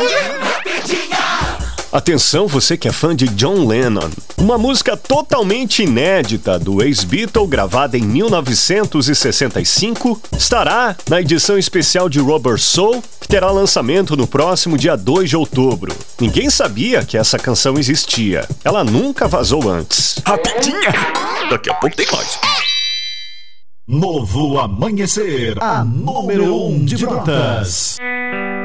Atenção, você que é fã de John Lennon. Uma música totalmente inédita do ex-Beatle, gravada em 1965, estará na edição especial de Rubber Soul, que terá lançamento no próximo dia 2 de outubro. Ninguém sabia que essa canção existia. Ela nunca vazou antes. Rapidinha! Daqui a pouco tem mais. Novo Amanhecer, a número 1 de Brotas.